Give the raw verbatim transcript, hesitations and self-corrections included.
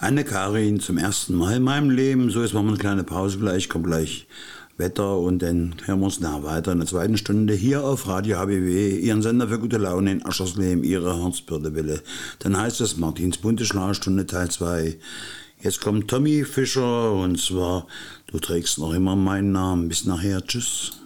Anne-Karin zum ersten Mal in meinem Leben. So, jetzt machen wir eine kleine Pause gleich, kommt gleich Wetter und dann hören wir uns nachher weiter in der zweiten Stunde hier auf Radio H B W, Ihren Sender für gute Laune in Aschersleben, Ihre Herzbürdewille. Dann heißt es Martins bunte Schlagerstunde Teil zwei. Jetzt kommt Tommy Fischer und zwar, du trägst noch immer meinen Namen. Bis nachher, tschüss.